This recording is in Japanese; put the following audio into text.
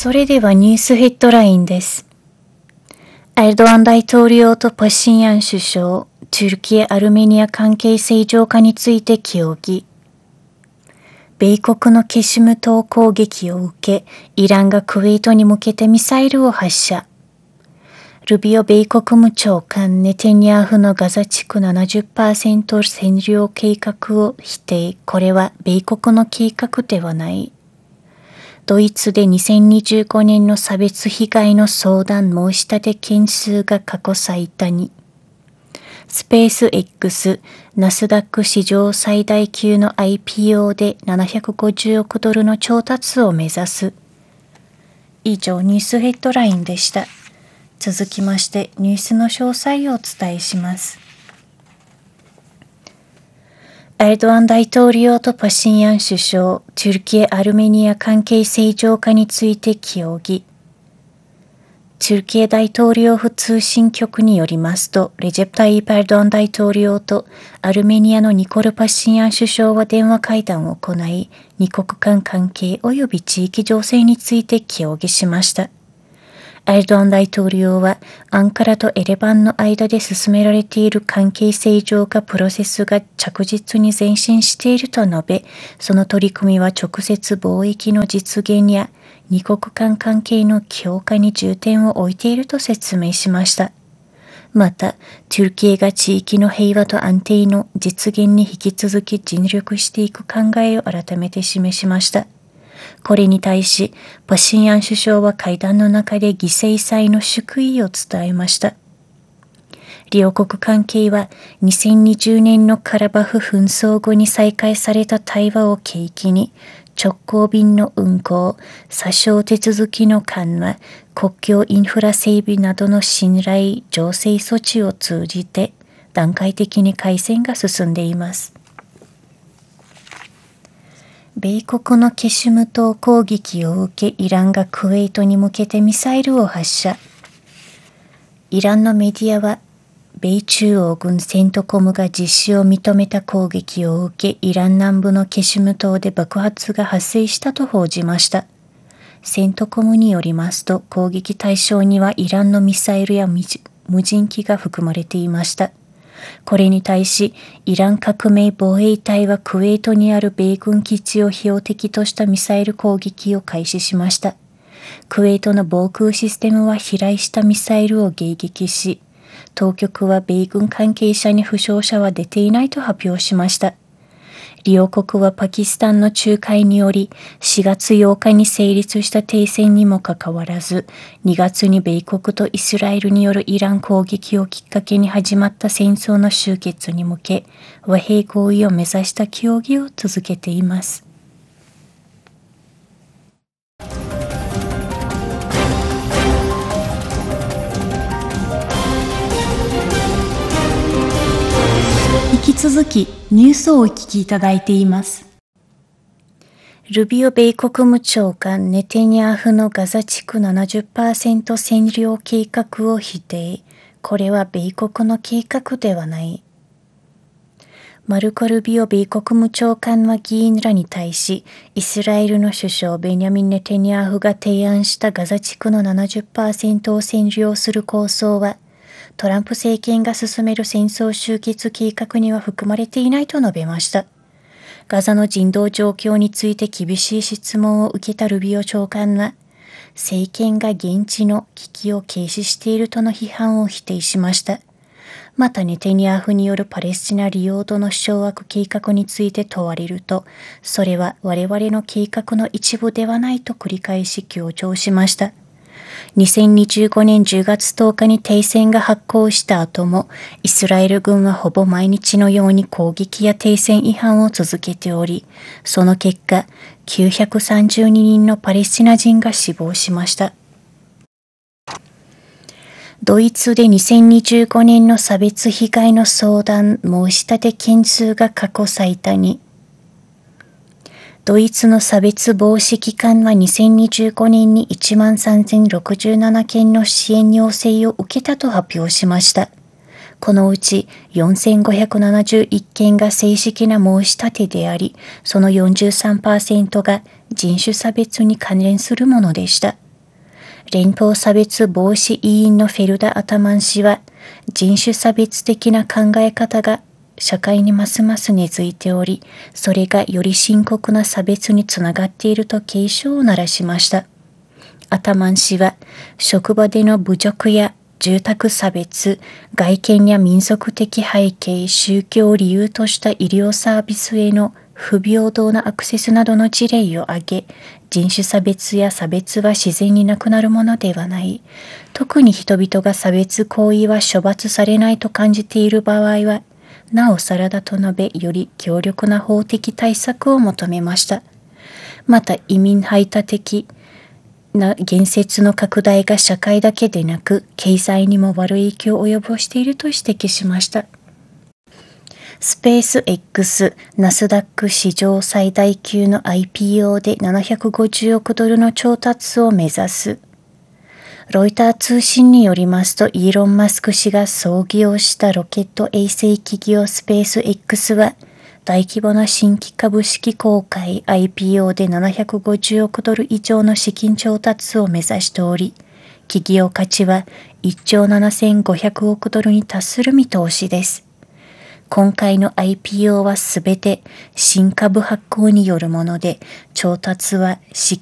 それではニュースヘッドラインです。エルドアン大統領とパシニャン首相、トルキエ・アルメニア関係正常化について協議。米国のケシム島攻撃を受け、イランがクウェートに向けてミサイルを発射。ルビオ米国務長官ネテニヤフのガザ地区 70% 占領計画を否定。これは米国の計画ではない。ドイツで2025年の差別被害の相談申し立て件数が過去最多に。スペース X、ナスダック史上最大級の IPO で750億ドルの調達を目指す。以上ニュースヘッドラインでした。続きましてニュースの詳細をお伝えします。エルドアン大統領とパシニャン首相、トルキエ・アルメニア関係正常化について協議。トルキエ大統領府通信局によりますと、レジェプ・タイープ・エルドアン大統領とアルメニアのニコル・パシニャン首相は電話会談を行い、二国間関係及び地域情勢について協議しました。エルドアン大統領はアンカラとエレバンの間で進められている関係正常化プロセスが着実に前進していると述べ、その取り組みは直接貿易の実現や二国間関係の強化に重点を置いていると説明しました。また、トルキエが地域の平和と安定の実現に引き続き尽力していく考えを改めて示しました。これに対し、パシニャン首相は会談の中で犠牲祭の祝意を伝えました。両国関係は2020年のカラバフ紛争後に再開された対話を契機に、直行便の運航、査証手続きの緩和、国境インフラ整備などの信頼醸成措置を通じて、段階的に改善が進んでいます。米国のケシュム島攻撃を受け、イランがクウェートに向けてミサイルを発射。イランのメディアは、米中央軍セントコムが実施を認めた攻撃を受け、イラン南部のケシュム島で爆発が発生したと報じました。セントコムによりますと、攻撃対象にはイランのミサイルや無人機が含まれていました。これに対し、イラン革命防衛隊はクウェートにある米軍基地を標的としたミサイル攻撃を開始しました。クウェートの防空システムは飛来したミサイルを迎撃し、当局は米軍関係者に負傷者は出ていないと発表しました。両国はパキスタンの仲介により4月8日に成立した停戦にもかかわらず、2月に米国とイスラエルによるイラン攻撃をきっかけに始まった戦争の終結に向け、和平合意を目指した協議を続けています。引き続きニュースをお聞きいただいています。ルビオ米国務長官ネテニヤフのガザ地区 70% 占領計画を否定。これは米国の計画ではない。マルコ・ルビオ米国務長官は議員らに対し、イスラエルの首相ベニャミン・ネテニヤフが提案したガザ地区の 70% を占領する構想は、トランプ政権が進める戦争終結計画には含まれていないと述べました。ガザの人道状況について厳しい質問を受けたルビオ長官は、政権が現地の危機を軽視しているとの批判を否定しました。またネテニヤフによるパレスチナ領土の掌握計画について問われると、それは我々の計画の一部ではないと繰り返し強調しました。2025年10月10日に停戦が発効した後も、イスラエル軍はほぼ毎日のように攻撃や停戦違反を続けており、その結果、932人のパレスチナ人が死亡しました。ドイツで2025年の差別被害の相談申し立て件数が過去最多に。ドイツの差別防止機関は2025年に13,067件の支援要請を受けたと発表しました。このうち4,571件が正式な申し立てであり、その 43% が人種差別に関連するものでした。 連邦差別防止委員のフェルダ・アタマン氏は、人種差別的な考え方が社会にますます根付いており、それがより深刻な差別につながっていると警鐘を鳴らしました。アタマン氏は、職場での侮辱や住宅差別、外見や民族的背景、宗教を理由とした医療サービスへの不平等なアクセスなどの事例を挙げ、人種差別や差別は自然になくなるものではない。特に人々が差別行為は処罰されないと感じている場合は、なおさらだと述べ、より強力な法的対策を求めました。また、移民排他的な言説の拡大が社会だけでなく、経済にも悪い影響を及ぼしていると指摘しました。スペース X、ナスダック史上最大級の IPO で750億ドルの調達を目指す。ロイター通信によりますと、イーロン・マスク氏が創業したロケット衛星企業スペース X は、大規模な新規株式公開 IPO で750億ドル以上の資金調達を目指しており、企業価値は1兆7500億ドルに達する見通しです。今回の IPO はすべて新株発行によるもので、調達は資